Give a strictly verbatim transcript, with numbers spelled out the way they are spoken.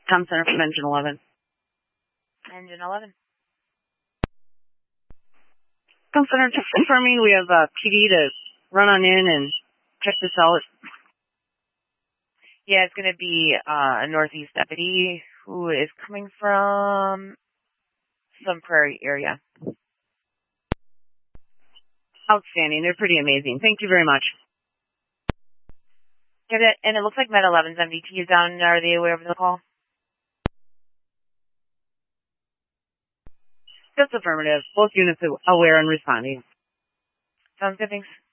Tom Center from Engine eleven. Engine eleven. Tom Center, just confirming we have uh, P D to run on in and check this out. Yeah, it's going to be uh, a Northeast deputy who is coming from some prairie area. Outstanding. They're pretty amazing. Thank you very much. Get it? And it looks like Med eleven's M D T is down. Are they aware of the call? Just affirmative. Both units are aware and responding. Sounds good. Thanks.